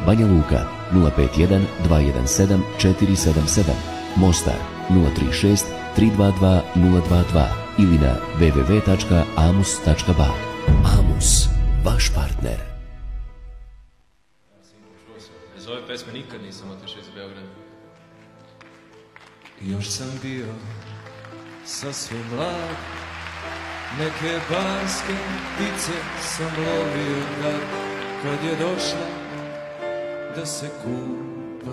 Banja Luka 051 217 477, Mostar 036 322 022 ili na www.amus.ba. Amus, vaš partner. Bez ove pesme nikad nisam otišao iz Beograda. Još sam bio sasvim mlad, neke barske ptice sam lovio kad je došla da se kupa.